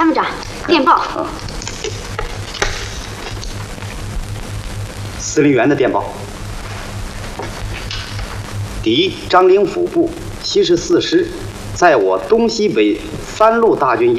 参谋长，电报。 司令员的电报。敌张灵甫部74师，在我东西北3路大军